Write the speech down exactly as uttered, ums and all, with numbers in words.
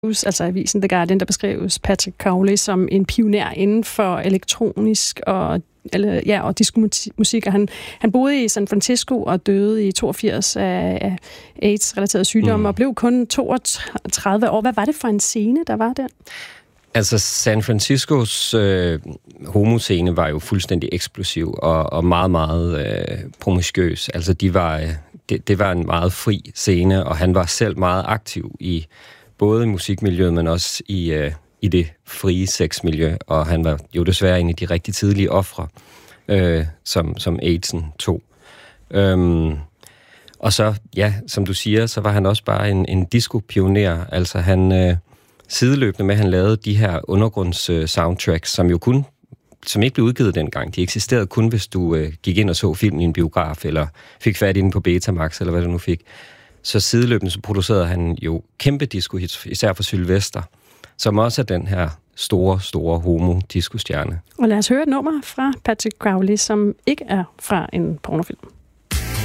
altså avisen The Guardian, der beskrives Patrick Cowley som en pioner inden for elektronisk og, eller, ja, og diskomusik. Han, han boede i San Francisco og døde i toogfirs af, af AIDS-relateret sygdom mm. og blev kun toogtredive år. Hvad var det for en scene, der var der? Altså, San Franciscos øh, homoscene var jo fuldstændig eksplosiv og, og meget, meget øh, promiskuøs. Altså, de var, øh, det, det var en meget fri scene, og han var selv meget aktiv i både i musikmiljøet, men også i, øh, i det frie sexmiljø, og han var jo desværre en af de rigtig tidlige ofre, øh, som, som AIDS'en tog. Øhm, og så, ja, som du siger, så var han også bare en, en disco-pioner. Altså, han øh, sideløbende med, at han lavede de her undergrunds-soundtracks, som jo kun, som ikke blev udgivet dengang. De eksisterede kun, hvis du øh, gik ind og så filmen i en biograf, eller fik fat i den på Betamax, eller hvad du nu fik. Så sideløbende så producerede han jo kæmpe disco-hits, især for Sylvester, som også er den her store, store homo-disco-stjerne. Og lad os høre et nummer fra Patrick Cowley, som ikke er fra en pornofilm.